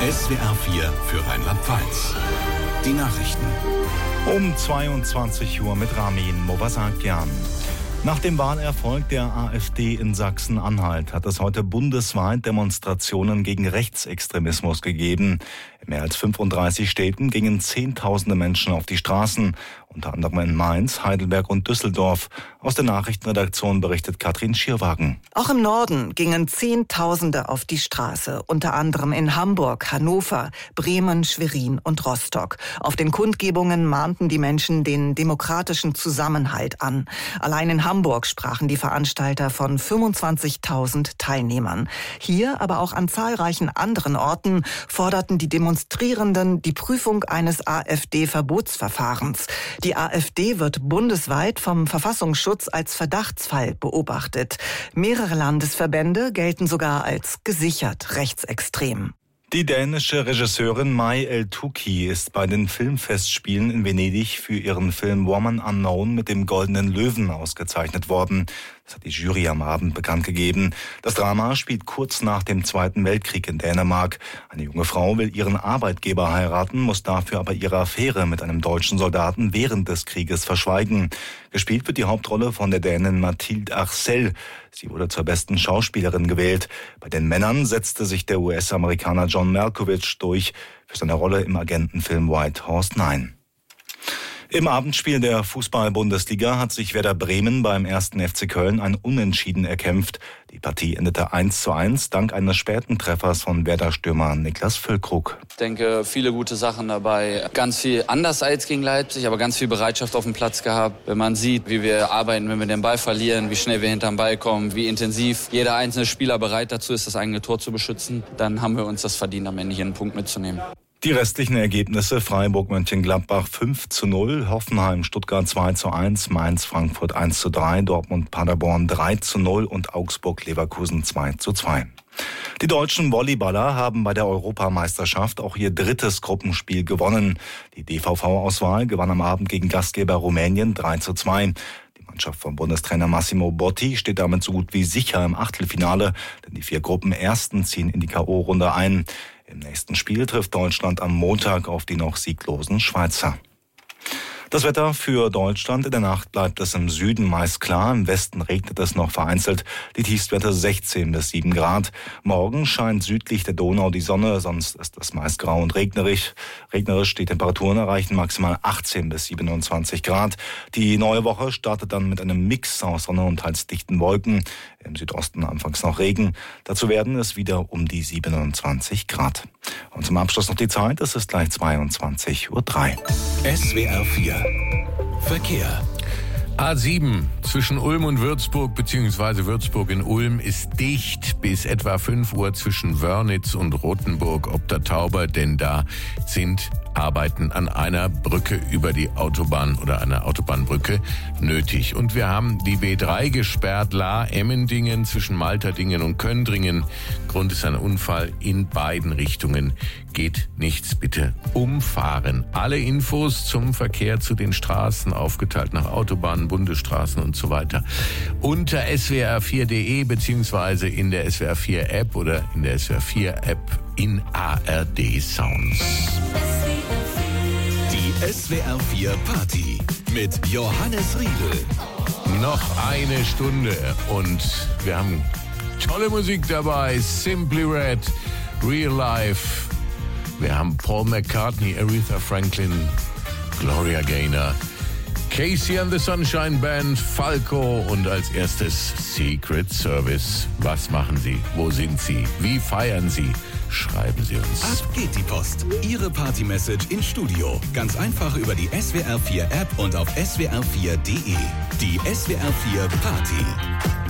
SWR 4 für Rheinland-Pfalz. Die Nachrichten. Um 22 Uhr mit Ramin Movasakian. Nach dem Wahlerfolg der AfD in Sachsen-Anhalt hat es heute bundesweit Demonstrationen gegen Rechtsextremismus gegeben. In mehr als 35 Städten gingen Zehntausende Menschen auf die Straßen, unter anderem in Mainz, Heidelberg und Düsseldorf. Aus der Nachrichtenredaktion berichtet Katrin Schierwagen. Auch im Norden gingen Zehntausende auf die Straße, unter anderem in Hamburg, Hannover, Bremen, Schwerin und Rostock. Auf den Kundgebungen mahnten die Menschen den demokratischen Zusammenhalt an. Allein in Hamburg sprachen die Veranstalter von 25.000 Teilnehmern. Hier, aber auch an zahlreichen anderen Orten, forderten die Demonstrierenden die Prüfung eines AfD-Verbotsverfahrens. Die AfD wird bundesweit vom Verfassungsschutz als Verdachtsfall beobachtet. Mehrere Landesverbände gelten sogar als gesichert rechtsextrem. Die dänische Regisseurin Mai El-Touki ist bei den Filmfestspielen in Venedig für ihren Film Woman Unknown mit dem Goldenen Löwen ausgezeichnet worden. Das hat die Jury am Abend bekannt gegeben. Das Drama spielt kurz nach dem Zweiten Weltkrieg in Dänemark. Eine junge Frau will ihren Arbeitgeber heiraten, muss dafür aber ihre Affäre mit einem deutschen Soldaten während des Krieges verschweigen. Gespielt wird die Hauptrolle von der Dänin Mathilde Arcel. Sie wurde zur besten Schauspielerin gewählt. Bei den Männern setzte sich der US-Amerikaner John Malkovich durch für seine Rolle im Agentenfilm White Horse 9. Im Abendspiel der Fußball-Bundesliga hat sich Werder Bremen beim 1. FC Köln ein Unentschieden erkämpft. Die Partie endete 1:1 dank eines späten Treffers von Werder-Stürmer Niklas Füllkrug. Ich denke, viele gute Sachen dabei. Ganz viel anders als gegen Leipzig, aber ganz viel Bereitschaft auf dem Platz gehabt. Wenn man sieht, wie wir arbeiten, wenn wir den Ball verlieren, wie schnell wir hinterm Ball kommen, wie intensiv jeder einzelne Spieler bereit dazu ist, das eigene Tor zu beschützen, dann haben wir uns das verdient, am Ende hier einen Punkt mitzunehmen. Die restlichen Ergebnisse: Freiburg-Mönchengladbach 5:0, Hoffenheim-Stuttgart 2:1, Mainz-Frankfurt 1:3, Dortmund-Paderborn 3:0 und Augsburg-Leverkusen 2:2. Die deutschen Volleyballer haben bei der Europameisterschaft auch ihr drittes Gruppenspiel gewonnen. Die DVV-Auswahl gewann am Abend gegen Gastgeber Rumänien 3:2. Die Mannschaft von Bundestrainer Massimo Botti steht damit so gut wie sicher im Achtelfinale, denn die 4 Gruppenersten ziehen in die K.O.-Runde ein. Im nächsten Spiel trifft Deutschland am Montag auf die noch sieglosen Schweizer. Das Wetter für Deutschland: In der Nacht bleibt es im Süden meist klar, im Westen regnet es noch vereinzelt. Die Tiefstwerte 16 bis 7 Grad. Morgen scheint südlich der Donau die Sonne, sonst ist es meist grau und regnerisch. Die Temperaturen erreichen maximal 18 bis 27 Grad. Die neue Woche startet dann mit einem Mix aus Sonne und teils dichten Wolken. Im Südosten anfangs noch Regen. Dazu werden es wieder um die 27 Grad. Und zum Abschluss noch die Zeit: Es ist gleich 22:03 Uhr. SWR 4 Verkehr. A7 zwischen Ulm und Würzburg bzw. Würzburg in Ulm ist dicht bis etwa 5 Uhr zwischen Wörnitz und Rothenburg ob der Tauber, denn da sind Arbeiten an einer Brücke über die Autobahn oder einer Autobahnbrücke nötig. Und wir haben die B3 gesperrt, Lahr-Emmendingen zwischen Malterdingen und Köndringen. Grund ist ein Unfall in beiden Richtungen. Geht nichts, bitte umfahren. Alle Infos zum Verkehr zu den Straßen, aufgeteilt nach Autobahnen, Bundesstraßen und so weiter, unter swr4.de beziehungsweise in der SWR4 App oder in der SWR4 App in ARD Sounds. Die SWR 4 Party mit Johannes Riedel. Noch eine Stunde und wir haben tolle Musik dabei. Simply Red, Real Life. Wir haben Paul McCartney, Aretha Franklin, Gloria Gaynor, Casey and the Sunshine Band, Falco und als erstes Secret Service. Was machen Sie? Wo sind Sie? Wie feiern Sie? Schreiben Sie uns. Ab geht die Post. Ihre Party-Message ins Studio. Ganz einfach über die SWR 4 App und auf swr4.de. Die SWR 4 Party.